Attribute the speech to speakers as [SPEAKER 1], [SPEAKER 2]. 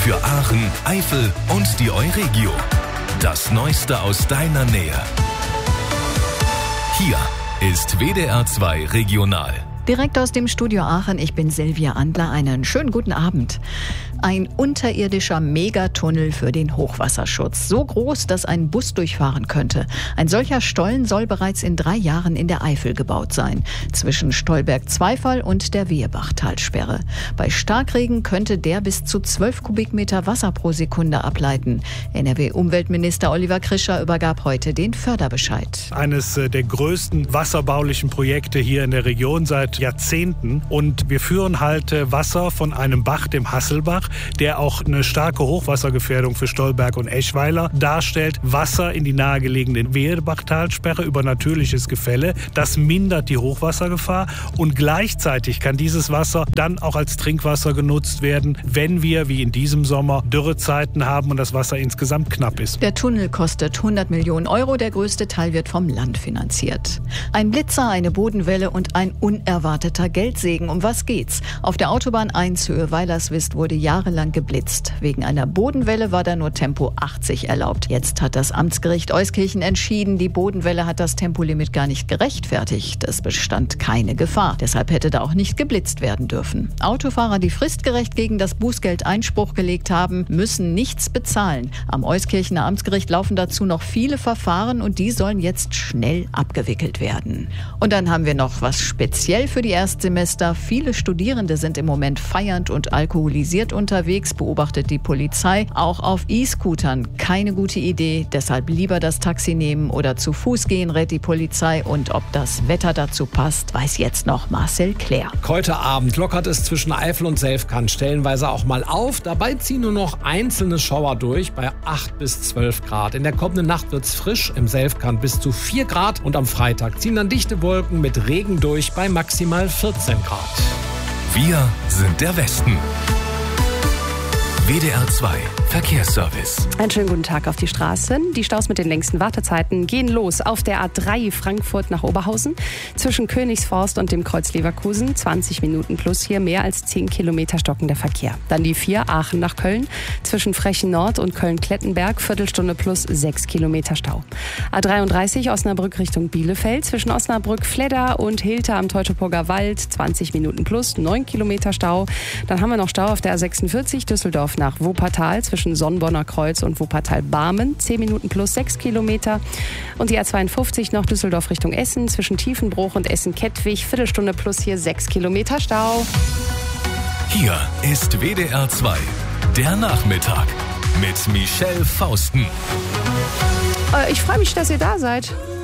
[SPEAKER 1] Für Aachen, Eifel und die Euregio. Das Neueste aus deiner Nähe. Hier ist WDR 2 Regional.
[SPEAKER 2] Direkt aus dem Studio Aachen, ich bin Silvia Andler. Einen schönen guten Abend. Ein unterirdischer Megatunnel für den Hochwasserschutz. So groß, dass ein Bus durchfahren könnte. Ein solcher Stollen soll bereits in 3 Jahren in der Eifel gebaut sein. Zwischen Stolberg-Zweifall und der Wehebachtalsperre. Bei Starkregen könnte der bis zu 12 Kubikmeter Wasser pro Sekunde ableiten. NRW-Umweltminister Oliver Krischer übergab heute den Förderbescheid.
[SPEAKER 3] Eines der größten wasserbaulichen Projekte hier in der Region seit Jahrzehnten. Und wir führen halt Wasser von einem Bach, dem Hasselbach, der auch eine starke Hochwassergefährdung für Stolberg und Eschweiler darstellt. Wasser in die nahegelegene Wehebachtalsperre über natürliches Gefälle. Das mindert die Hochwassergefahr und gleichzeitig kann dieses Wasser dann auch als Trinkwasser genutzt werden, wenn wir, wie in diesem Sommer, Dürrezeiten haben und das Wasser insgesamt knapp ist.
[SPEAKER 2] Der Tunnel kostet 100 Millionen Euro. Der größte Teil wird vom Land finanziert. Ein Blitzer, eine Bodenwelle und ein unerwarteter Geldsegen. Um was geht's? Auf der Autobahn 1 Höhe Weilerswist wurde jahrelang geblitzt. Wegen einer Bodenwelle war da nur Tempo 80 erlaubt. Jetzt hat das Amtsgericht Euskirchen entschieden, die Bodenwelle hat das Tempolimit gar nicht gerechtfertigt. Es bestand keine Gefahr. Deshalb hätte da auch nicht geblitzt werden dürfen. Autofahrer, die fristgerecht gegen das Bußgeld Einspruch gelegt haben, müssen nichts bezahlen. Am Euskirchener Amtsgericht laufen dazu noch viele Verfahren und die sollen jetzt schnell abgewickelt werden. Und dann haben wir noch was speziell für die Erstsemester. Viele Studierende sind im Moment feiernd und alkoholisiert unterwegs, beobachtet die Polizei. Auch auf E-Scootern keine gute Idee. Deshalb lieber das Taxi nehmen oder zu Fuß gehen, rät die Polizei. Und ob das Wetter dazu passt, weiß jetzt noch Marcel Claire.
[SPEAKER 4] Heute Abend lockert es zwischen Eifel und Selfkant stellenweise auch mal auf. Dabei ziehen nur noch einzelne Schauer durch bei 8 bis 12 Grad. In der kommenden Nacht wird es frisch, im Selfkant bis zu 4 Grad. Und am Freitag ziehen dann dichte Wolken mit Regen durch bei maximal 14 Grad.
[SPEAKER 1] Wir sind der Westen. WDR 2 Verkehrsservice.
[SPEAKER 5] Einen schönen guten Tag auf die Straßen. Die Staus mit den längsten Wartezeiten gehen los auf der A3 Frankfurt nach Oberhausen. Zwischen Königsforst und dem Kreuz Leverkusen 20 Minuten plus, hier mehr als 10 Kilometer stockender Verkehr. Dann die 4 Aachen nach Köln. Zwischen Frechen Nord und Köln-Klettenberg Viertelstunde plus 6 Kilometer Stau. A33 Osnabrück Richtung Bielefeld. Zwischen Osnabrück-Fledder und Hilter am Teutoburger Wald 20 Minuten plus 9 Kilometer Stau. Dann haben wir noch Stau auf der A46 Düsseldorf nach Wuppertal zwischen Sonnenbonner Kreuz und Wuppertal-Barmen 10 Minuten plus 6 Kilometer. Und die A52 noch Düsseldorf Richtung Essen zwischen Tiefenbruch und Essen-Kettwig Viertelstunde plus hier 6 Kilometer Stau.
[SPEAKER 1] Hier ist WDR 2, der Nachmittag mit Michelle Fausten.
[SPEAKER 5] Ich freue mich, dass ihr da seid.